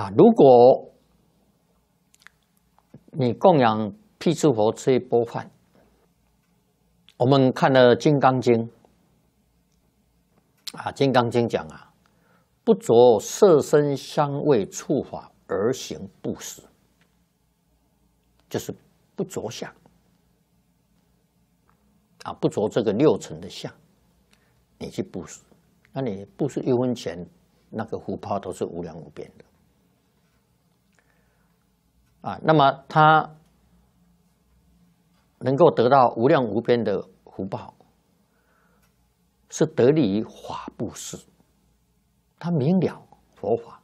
如果你供养辟支佛吃一钵饭，我们看了《金刚经》《金刚经》讲不着色身香味触法而行布施，就是不着相不着这个六尘的相，你去布施，那你布施1分钱，那个福报都是无量无边的。那么他能够得到无量无边的福报，是得利于法布施，他明了佛法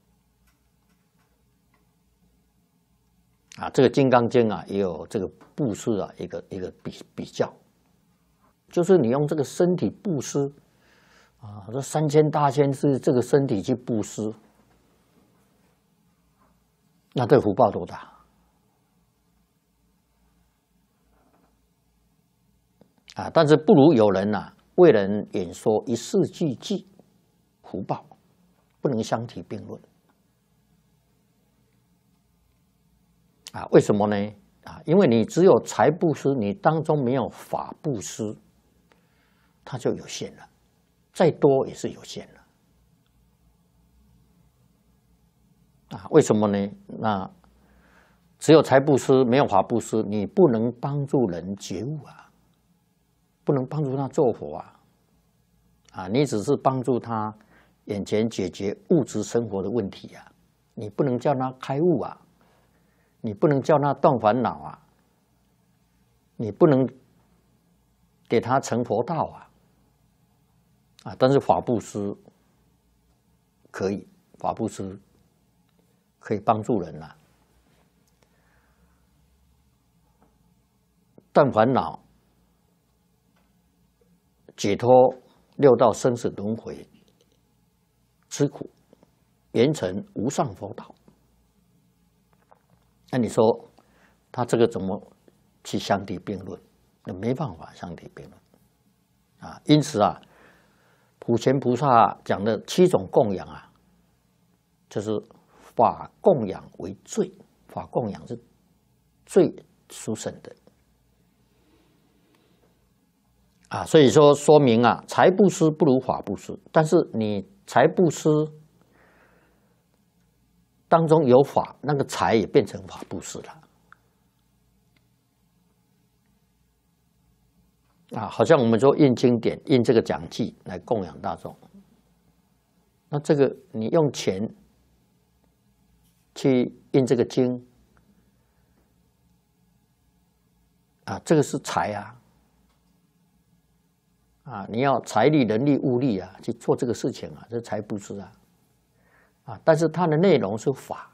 这个《金刚经》也有这个布施一个比较，就是你用这个身体布施这3000大千是这个身体去布施，那这个福报多大但是不如有人为人演说一世俱记，福报不能相提并论为什么呢？因为你只有财布施，你当中没有法布施，它就有限了，再多也是有限了为什么呢？那只有财布施，没有法布施，你不能帮助人觉悟不能帮助他做佛你只是帮助他眼前解决物质生活的问题你不能叫他开悟你不能叫他断烦恼你不能给他成佛道但是法布施可以，法布施可以帮助人断烦恼，解脱6道生死轮回之苦，圆成无上佛道。那你说他这个怎么去相提并论？那没办法相提并论因此普贤菩萨讲的7种供养就是法供养为最，法供养是最殊胜的所以说明财布施不如法布施，但是你财布施当中有法，那个财也变成法布施了好像我们说印经典，印这个讲记来供养大众，那这个你用钱去印这个经这个是财你要财力、人力、物力去做这个事情这是财布施但是它的内容是法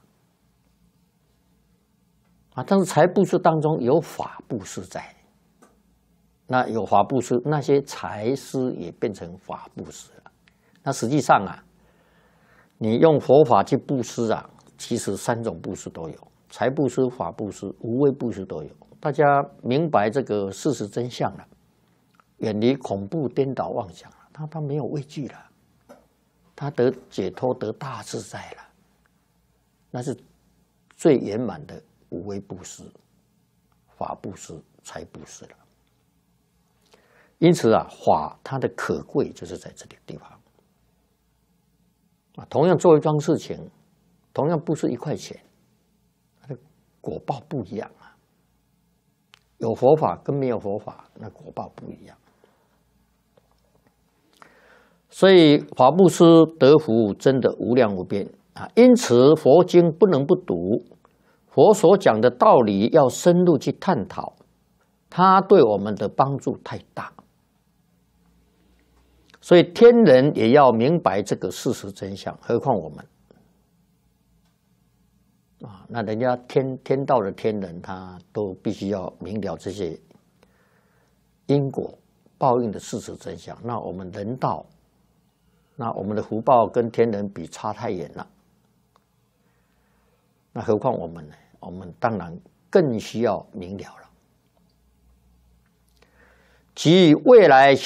但是财布施当中有法布施在，那有法布施，那些财施也变成法布施了。那实际上你用佛法去布施其实3种布施都有，财布施、法布施、无畏布施都有。大家明白这个事实真相了，远离恐怖颠倒妄想了，他没有畏惧了，他得解脱，得大自在了，那是最圆满的无畏布施、法布施、财布施了。因此法它的可贵就是在这个地方同样做一桩事情，同样布施1块钱，它的果报不一样有佛法跟没有佛法，那果报不一样。所以法布施得福真的无量无边因此佛经不能不读，佛所讲的道理要深入去探讨，它对我们的帮助太大。所以天人也要明白这个事实真相，何况我们那人家天道的天人，他都必须要明了这些因果报应的事实真相。那我们人道，那我们的福报跟天人比差太远了，那何况我们呢？我们当然更需要明了了。至于未来